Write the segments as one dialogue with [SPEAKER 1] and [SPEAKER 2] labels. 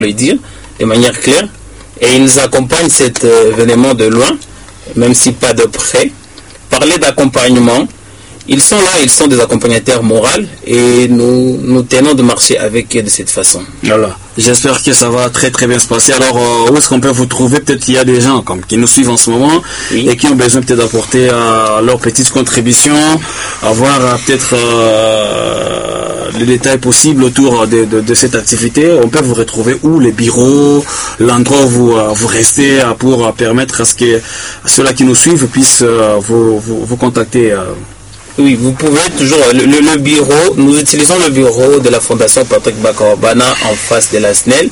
[SPEAKER 1] le dire de manière claire. Et ils accompagnent cet événement de loin, même si pas de près. Parler d'accompagnement, ils sont là, ils sont des accompagnateurs moraux et nous tenons de marcher avec eux de cette façon.
[SPEAKER 2] Voilà. J'espère que ça va très très bien se passer. Alors, où est-ce qu'on peut vous trouver? Peut-être qu'il y a des gens qui nous suivent en ce moment et qui ont besoin peut-être d'apporter leur petite contribution, avoir peut-être les détails possibles autour de cette activité. On peut vous retrouver où? Les bureaux, l'endroit où vous restez pour permettre à ce que ceux-là qui nous suivent puissent vous contacter.
[SPEAKER 1] Oui, vous pouvez toujours, le bureau, nous utilisons le bureau de la Fondation Patrick Bakawabana en face de la SNEL,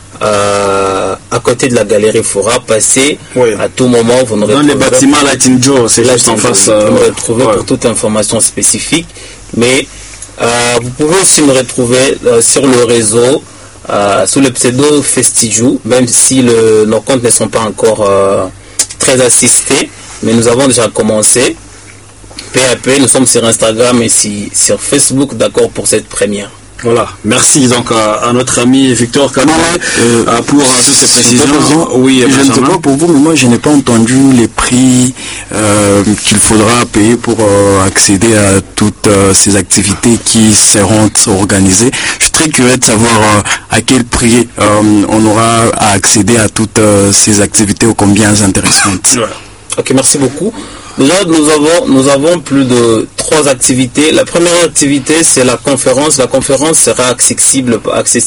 [SPEAKER 1] à côté de la galerie Fora, passer à tout moment. Vous nous
[SPEAKER 2] dans les bâtiments Latin Joe, c'est juste en face.
[SPEAKER 1] Vous me retrouvez pour toute information spécifique, mais vous pouvez aussi me retrouver sur le réseau, sous le pseudo Festijou, même si nos comptes ne sont pas encore très assistés, mais nous avons déjà commencé. Peu à peu, nous sommes sur Instagram et sur Facebook, d'accord, pour cette première.
[SPEAKER 2] Voilà, merci donc à notre ami Victor Kamara pour toutes ces précisions.
[SPEAKER 3] Oui, je ne sais pas pour vous, mais moi je n'ai pas entendu les prix qu'il faudra payer pour accéder à toutes ces activités qui seront organisées. Je suis très curieux de savoir à quel prix on aura à accéder à toutes ces activités ô combien intéressantes.
[SPEAKER 1] Voilà. Ok, merci beaucoup. Déjà, nous avons plus de 3 activités. La première activité, c'est la conférence. La conférence sera accessible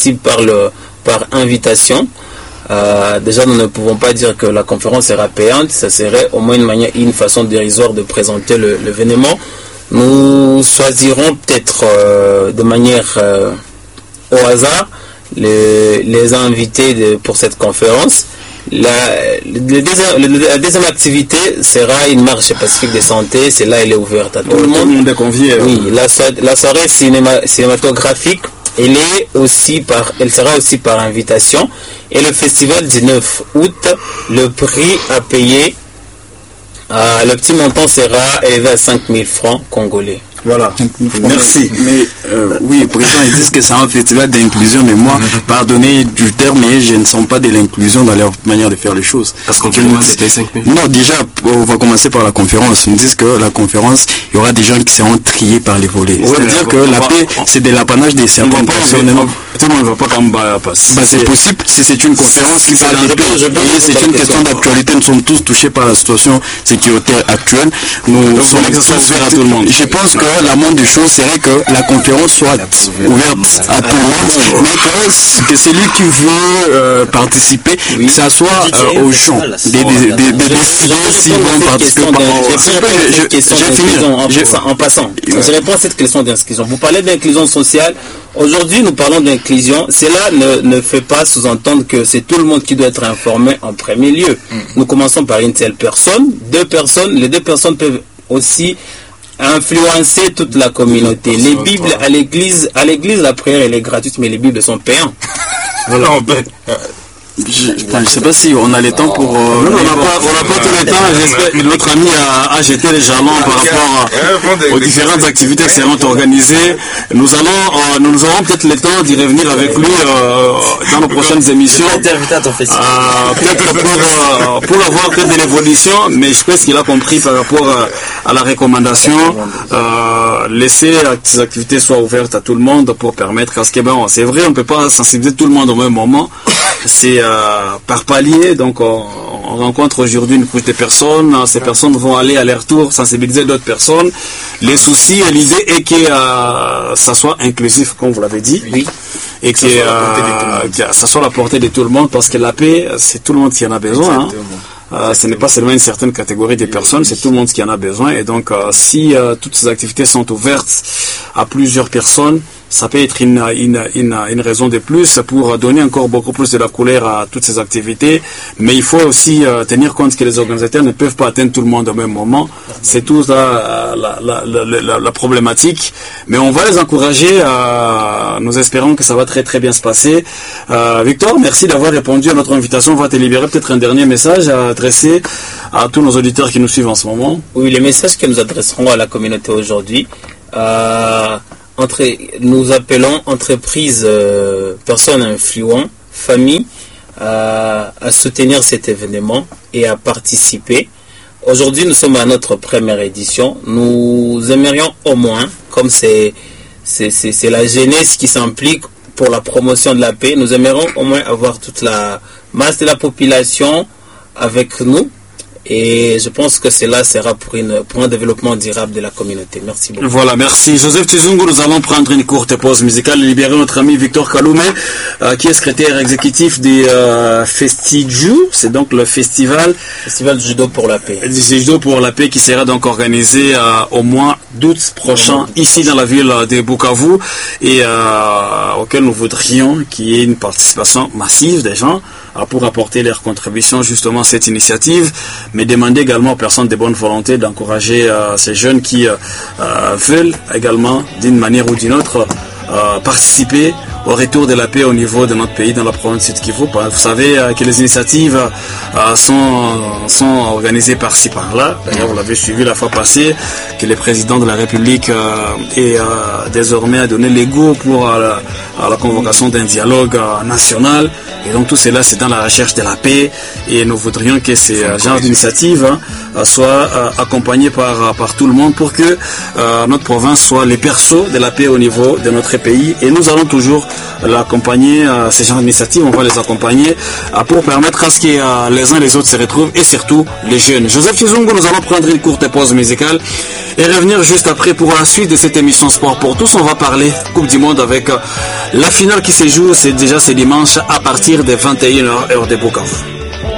[SPEAKER 1] par invitation. Déjà, nous ne pouvons pas dire que la conférence sera payante. Ça serait au moins une façon dérisoire de présenter l'événement. Nous choisirons peut-être de manière au hasard les invités pour cette conférence. La deuxième activité sera une marche pacifique de santé. C'est là, elle est ouverte à tout le monde.
[SPEAKER 2] Tout le monde est convié.
[SPEAKER 1] Oui, la soirée cinématographique, elle sera aussi par invitation. Et le festival du 9 août, le prix à payer, le petit montant sera élevé à 5 000 francs congolais.
[SPEAKER 2] Voilà, merci.
[SPEAKER 3] Mais oui, président, ils disent que c'est un festival d'inclusion, mais moi, pardonnez du terme, mais je ne sens pas de l'inclusion dans leur manière de faire les choses.
[SPEAKER 4] Parce qu'on peut demander des 5 000.
[SPEAKER 3] Non, déjà, on va commencer par la conférence. Ils me disent que la conférence, il y aura des gens qui seront triés par les volets. C'est-à-dire que la paix, c'est de l'apanage des certaines personnes.
[SPEAKER 2] Tout le monde ne va pas comme passe.
[SPEAKER 3] C'est possible, si c'est une conférence qui parle de paix, c'est une question d'actualité. Nous sommes tous touchés par la situation sécuritaire actuelle. Nous sommes ouverts à tout le monde. Je pense que la moindre des choses serait que la conférence soit ouverte à tout le monde, mais que celui qui veut participer, que ça soit aux gens, des décider s'ils vont participer.
[SPEAKER 1] En passant, je réponds à cette question d'inclusion. Vous parlez d'inclusion sociale. Aujourd'hui, nous parlons d'inclusion. Cela ne fait pas sous-entendre que c'est tout le monde qui doit être informé en premier lieu. Nous commençons par une seule personne, 2 personnes. Les 2 personnes peuvent aussi influencer toute la communauté. Les Bibles à l'église, la prière elle est gratuite, mais les Bibles sont payantes.
[SPEAKER 2] Voilà.
[SPEAKER 3] Je ne sais pas si on a le temps pour...
[SPEAKER 2] Non, on n'a pas tout le temps. J'espère que notre ami a jeté les jalons par rapport aux différentes activités qui seront organisées. Nous aurons peut-être le temps d'y revenir avec lui dans nos prochaines émissions. Peut-être pour avoir peut-être de l'évolution, mais je pense qu'il a compris par rapport à la recommandation, laisser ces activités soient ouvertes à tout le monde pour permettre à ce que, c'est vrai, on ne peut pas sensibiliser tout le monde au même moment. C'est par palier, donc on rencontre aujourd'hui une couche de personnes, ces personnes vont aller à leur tour sensibiliser d'autres personnes. Les soucis et l'idée est que ça soit inclusif, comme vous l'avez dit, et que ça soit à la portée de tout le monde, parce que la paix, c'est tout le monde qui en a besoin. Ce n'est pas seulement une certaine catégorie de personnes, c'est tout le monde qui en a besoin. Et donc, si toutes ces activités sont ouvertes à plusieurs personnes, ça peut être une raison de plus pour donner encore beaucoup plus de la couleur à toutes ces activités. Mais il faut aussi tenir compte que les organisateurs ne peuvent pas atteindre tout le monde au même moment. C'est tout la problématique. Mais on va les encourager. Nous espérons que ça va très très bien se passer. Victor, merci d'avoir répondu à notre invitation. On va te libérer peut-être un dernier message à adresser à tous nos auditeurs qui nous suivent en ce moment.
[SPEAKER 1] Oui, les messages que nous adresserons à la communauté aujourd'hui. Nous appelons entreprises, personnes influentes, familles à soutenir cet événement et à participer. Aujourd'hui, nous sommes à notre première édition. Nous aimerions au moins, comme c'est la jeunesse qui s'implique pour la promotion de la paix, nous aimerions au moins avoir toute la masse de la population avec nous. Et je pense que cela sera pour un développement durable de la communauté. Merci beaucoup.
[SPEAKER 2] Voilà, merci. Joseph Tizungu, nous allons prendre une courte pause musicale et libérer notre ami Victor Kaloumé, qui est secrétaire exécutif du FestiJu. C'est donc le festival
[SPEAKER 1] du judo pour la paix.
[SPEAKER 2] Du judo pour la paix qui sera donc organisé au mois d'août prochain ici dans la ville de Bukavu et auquel nous voudrions qu'il y ait une participation massive des gens pour apporter leur contribution justement à cette initiative, mais demander également aux personnes de bonne volonté d'encourager ces jeunes qui veulent également d'une manière ou d'une autre participer au retour de la paix au niveau de notre pays dans la province de Kivu. Vous savez que les initiatives sont organisées par-ci par-là. D'ailleurs, vous l'avez suivi la fois passée, que le président de la République est désormais a donné les go pour la convocation d'un dialogue national. Et donc tout cela, c'est dans la recherche de la paix. Et nous voudrions que ces genres d'initiatives soient accompagnées par tout le monde pour que notre province soit les berceaux de la paix au niveau de notre pays. Et nous allons toujours l'accompagner, ces genres d'initiatives, on va les accompagner pour permettre à ce que les uns et les autres se retrouvent, et surtout les jeunes. Joseph Tizungu, nous allons prendre une courte pause musicale et revenir juste après pour la suite de cette émission Sport pour tous. On va parler Coupe du Monde avec la finale qui se joue, c'est dimanche à partir de 21h heure de Bukavu.